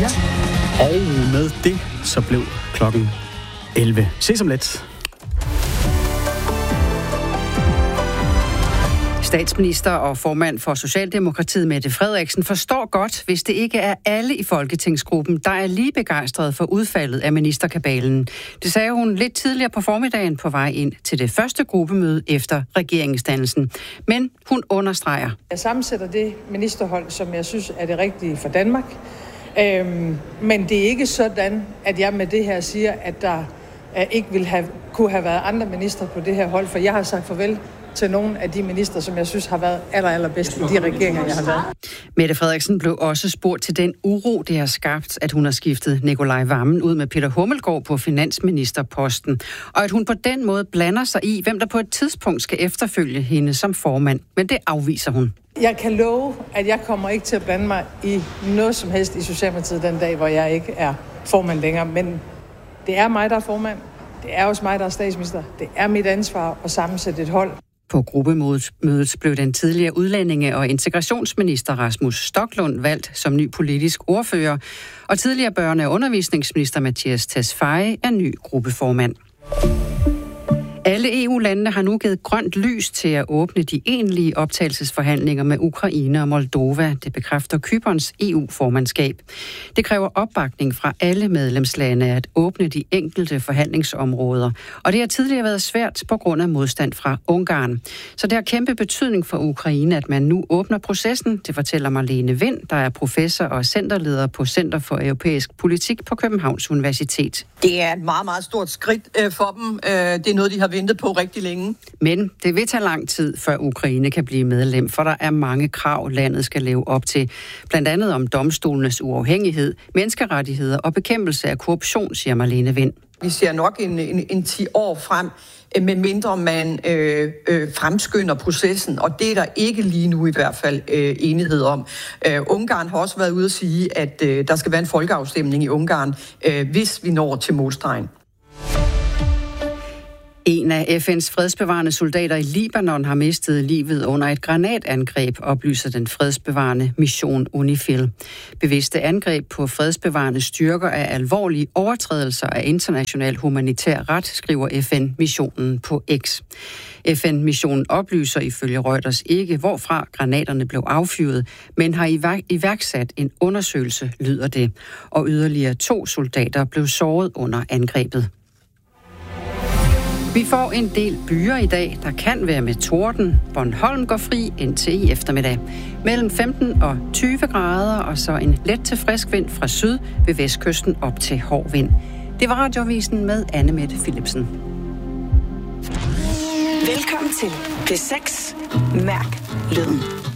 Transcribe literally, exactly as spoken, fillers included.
fire. Og med det, så blev klokken elleve. Ses om lidt. Statsminister og formand for Socialdemokratiet, Mette Frederiksen, forstår godt, hvis det ikke er alle i folketingsgruppen, der er lige begejstrede for udfaldet af ministerkabalen. Det sagde hun lidt tidligere på formiddagen på vej ind til det første gruppemøde efter regeringsdannelsen. Men hun understreger. Jeg sammensætter det ministerhold, som jeg synes er det rigtige for Danmark. Øhm, men det er ikke sådan, at jeg med det her siger, at der øh, ikke ville have, kunne have været andre ministre på det her hold, for jeg har sagt farvel til nogle af de minister, som jeg synes har været aller, allerbedst i de regeringer, jeg har været. Mette Frederiksen blev også spurgt til den uro, det har skabt, at hun har skiftet Nikolaj Wammen ud med Peter Hummelgaard på finansministerposten, og at hun på den måde blander sig i, hvem der på et tidspunkt skal efterfølge hende som formand. Men det afviser hun. Jeg kan love, at jeg kommer ikke til at blande mig i noget som helst i Socialdemokratiet den dag, hvor jeg ikke er formand længere. Men det er mig, der er formand. Det er også mig, der er statsminister. Det er mit ansvar at sammensætte et hold. På gruppemødet blev den tidligere udlændinge- og integrationsminister Rasmus Stoklund valgt som ny politisk ordfører, og tidligere børne- og undervisningsminister Mattias Tesfaye er ny gruppeformand. Alle E U-landene har nu givet grønt lys til at åbne de egentlige optagelsesforhandlinger med Ukraine og Moldova. Det bekræfter Cyperns E U-formandskab. Det kræver opbakning fra alle medlemslande at åbne de enkelte forhandlingsområder. Og det har tidligere været svært på grund af modstand fra Ungarn. Så det har kæmpe betydning for Ukraine, at man nu åbner processen. Det fortæller Marlene Vind, der er professor og centerleder på Center for Europæisk Politik på Københavns Universitet. Det er et meget, meget stort skridt øh, for dem. Øh, det er noget, de har ventet på rigtig længe. Men det vil tage lang tid, før Ukraine kan blive medlem, for der er mange krav, landet skal leve op til. Blandt andet om domstolenes uafhængighed, menneskerettigheder og bekæmpelse af korruption, siger Marlene Vind. Vi ser nok en, en, en ti år frem, med mindre man øh, øh, fremskynder processen, og det er der ikke lige nu i hvert fald øh, enighed om. Øh, Ungarn har også været ude at sige, at øh, der skal være en folkeafstemning i Ungarn, øh, hvis vi når til målstregen. En af F N's fredsbevarende soldater i Libanon har mistet livet under et granatangreb, oplyser den fredsbevarende mission UNIFIL. Bevidste angreb på fredsbevarende styrker er alvorlige overtrædelser af international humanitær ret, skriver F N-missionen på X. F N-missionen oplyser ifølge Reuters ikke, hvorfra granaterne blev affyret, men har iværksat en undersøgelse, lyder det. Og yderligere to soldater blev såret under angrebet. Vi får en del byer i dag, der kan være med torden. Bornholm går fri indtil i eftermiddag. Mellem femten og tyve grader, og så en let til frisk vind fra syd ved vestkysten op til hård vind. Det var Radioavisen med Anne Mette Philipsen. Velkommen til P seks. Mærk lyden.